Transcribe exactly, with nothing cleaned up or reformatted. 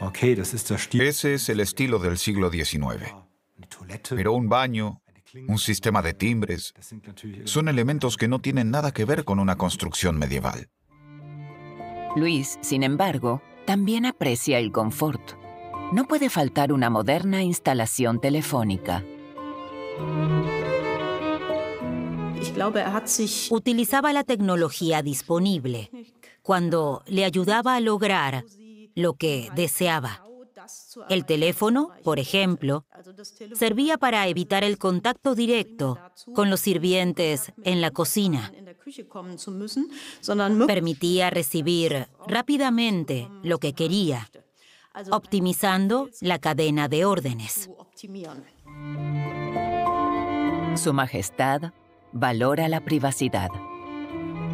Ese es el estilo del siglo diecinueve. Pero un baño, un sistema de timbres, son elementos que no tienen nada que ver con una construcción medieval. Luis, sin embargo, también aprecia el confort. No puede faltar una moderna instalación telefónica. Utilizaba la tecnología disponible cuando le ayudaba a lograr lo que deseaba. El teléfono, por ejemplo, servía para evitar el contacto directo con los sirvientes en la cocina. Permitía recibir rápidamente lo que quería, optimizando la cadena de órdenes. Su Majestad valora la privacidad.